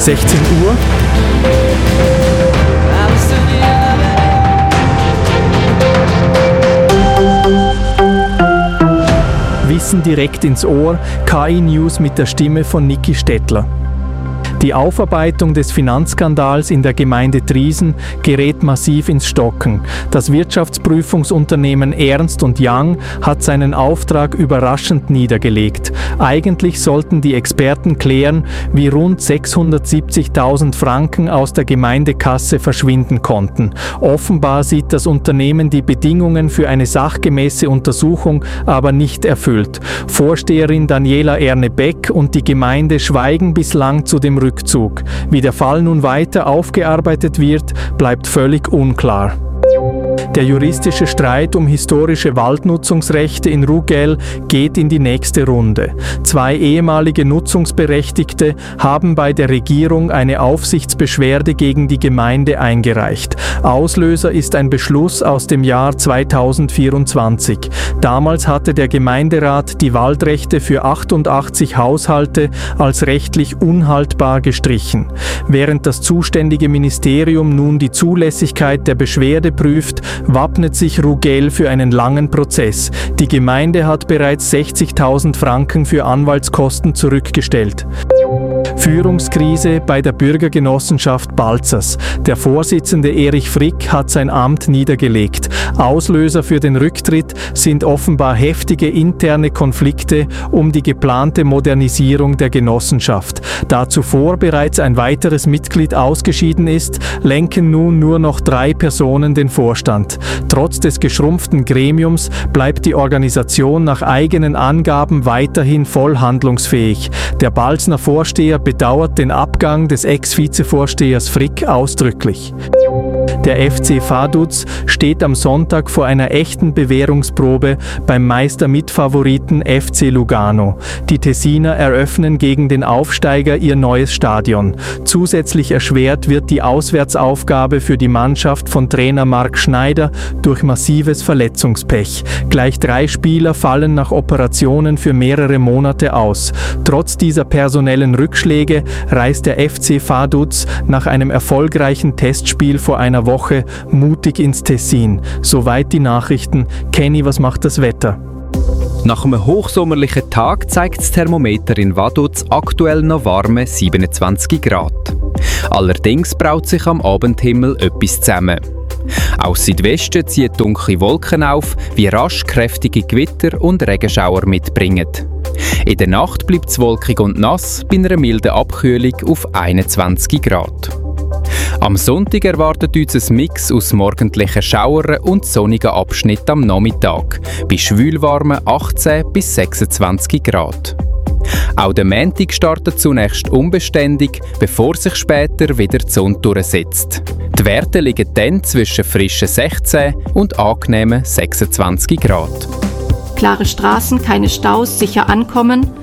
16 Uhr. Wissen direkt ins Ohr, KI News mit der Stimme von Niki Stettler. Die Aufarbeitung des Finanzskandals in der Gemeinde Triesen gerät massiv ins Stocken. Das Wirtschaftsprüfungsunternehmen Ernst & Young hat seinen Auftrag überraschend niedergelegt. Eigentlich sollten die Experten klären, wie rund 670.000 Franken aus der Gemeindekasse verschwinden konnten. Offenbar sieht das Unternehmen die Bedingungen für eine sachgemäße Untersuchung aber nicht erfüllt. Vorsteherin Daniela Erne-Beck und die Gemeinde schweigen bislang zu dem Rückzug. Wie der Fall nun weiter aufgearbeitet wird, bleibt völlig unklar. Der juristische Streit um historische Waldnutzungsrechte in Rugel geht in die nächste Runde. 2 ehemalige Nutzungsberechtigte haben bei der Regierung eine Aufsichtsbeschwerde gegen die Gemeinde eingereicht. Auslöser ist ein Beschluss aus dem Jahr 2024. Damals hatte der Gemeinderat die Waldrechte für 88 Haushalte als rechtlich unhaltbar gestrichen. Während das zuständige Ministerium nun die Zulässigkeit der Beschwerde prüft, wappnet sich Rugel für einen langen Prozess. Die Gemeinde hat bereits 60.000 Franken für Anwaltskosten zurückgestellt. Führungskrise bei der Bürgergenossenschaft Balzers. Der Vorsitzende Erich Frick hat sein Amt niedergelegt. Auslöser für den Rücktritt sind offenbar heftige interne Konflikte um die geplante Modernisierung der Genossenschaft. Da zuvor bereits ein weiteres Mitglied ausgeschieden ist, lenken nun nur noch 3 Personen den Vorstand. Trotz des geschrumpften Gremiums bleibt die Organisation nach eigenen Angaben weiterhin voll handlungsfähig. Der Balzner Vorsteher bedauert den Abgang des Ex-Vizevorstehers Frick ausdrücklich. Der FC Vaduz steht am Sonntag vor einer echten Bewährungsprobe beim Meistermitfavoriten FC Lugano. Die Tessiner eröffnen gegen den Aufsteiger ihr neues Stadion. Zusätzlich erschwert wird die Auswärtsaufgabe für die Mannschaft von Trainer Marc Schneider durch massives Verletzungspech. Gleich 3 Spieler fallen nach Operationen für mehrere Monate aus. Trotz dieser personellen Rückschläge reist der FC Vaduz nach einem erfolgreichen Testspiel vor einer Woche mutig ins Tessin. Soweit die Nachrichten. Kenny, was macht das Wetter? Nach einem hochsommerlichen Tag zeigt das Thermometer in Vaduz aktuell noch warme 27 Grad. Allerdings braut sich am Abendhimmel etwas zusammen. Aus Südwesten ziehen dunkle Wolken auf, wie rasch kräftige Gewitter und Regenschauer mitbringen. In der Nacht bleibt es wolkig und nass bei einer milden Abkühlung auf 21 Grad. Am Sonntag erwartet uns ein Mix aus morgendlichen Schauern und sonnigen Abschnitten am Nachmittag, bei schwülwarmen 18 bis 26 Grad. Auch der Montag startet zunächst unbeständig, bevor sich später wieder die Sonne durchsetzt. Die Werte liegen dann zwischen frischen 16 und angenehmen 26 Grad. Klare Straßen, keine Staus, sicher ankommen,